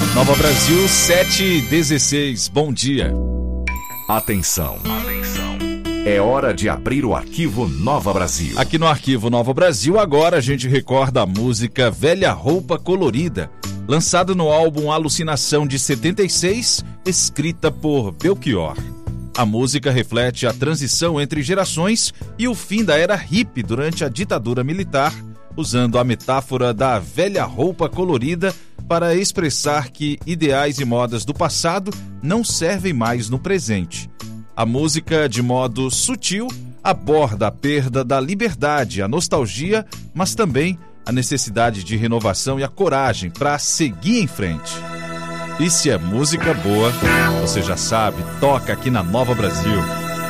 Nova Brasil 7:16. Bom dia. Atenção. É hora de abrir o arquivo Nova Brasil. Aqui no arquivo Nova Brasil, agora a gente recorda a música Velha Roupa Colorida, lançada no álbum Alucinação de 76, escrita por Belchior. A música reflete a transição entre gerações e o fim da era hippie durante a ditadura militar, usando a metáfora da velha roupa colorida para expressar que ideais e modas do passado não servem mais no presente. A música, de modo sutil, aborda a perda da liberdade, a nostalgia, mas também a necessidade de renovação e a coragem para seguir em frente. E se é música boa, você já sabe, toca aqui na Nova Brasil.